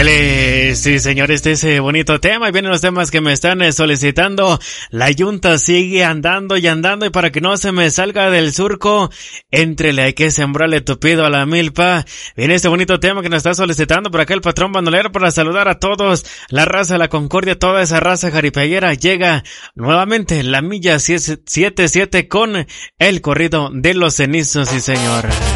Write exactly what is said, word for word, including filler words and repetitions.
Ándale, sí señor, este es ese bonito tema y vienen los temas que me están eh, solicitando. La yunta sigue andando y andando y para que no se me salga del surco, entrele hay que sembrarle tupido a la milpa. Viene este bonito tema que nos está solicitando por acá el patrón bandolero para saludar a todos, la raza de la Concordia, toda esa raza jaripeyera. Llega nuevamente la milla siete siete con el corrido de los cenizos, sí señor.